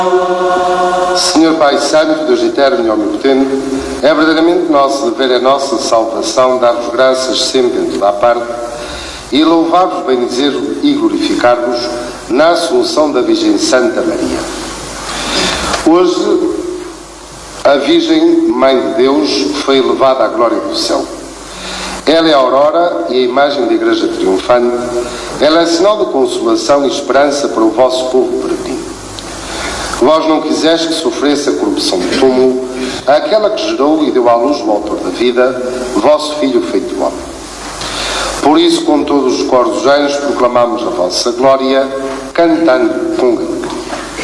Senhor Pai Santo, Deus eterno e omnipotente, é verdadeiramente nosso dever, a nossa salvação, dar-vos graças sempre em toda a parte e louvar-vos, bendizer-vos e glorificar-vos na Assunção da Virgem Santa Maria. Hoje, a Virgem, Mãe de Deus, foi elevada à glória do céu. Ela é a aurora e a imagem da Igreja triunfante. Ela é sinal de consolação e esperança para o vosso povo peregrino. Vós não quiseste que sofresse a corrupção do túmulo, aquela que gerou e deu à luz o autor da vida, vosso Filho feito homem. Por isso, com todos os coros dos anjos, proclamamos a vossa glória, cantando com